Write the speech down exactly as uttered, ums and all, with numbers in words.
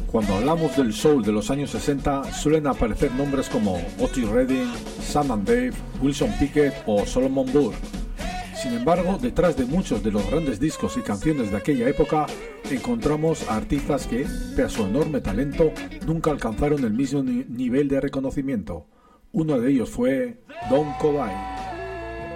Cuando hablamos del soul de los años sesenta, suelen aparecer nombres como Otis Redding, Sam and Dave, Wilson Pickett o Solomon Burke. Sin embargo, detrás de muchos de los grandes discos y canciones de aquella época, encontramos a artistas que, pese a su enorme talento, nunca alcanzaron el mismo ni- nivel de reconocimiento. Uno de ellos fue Don Covay.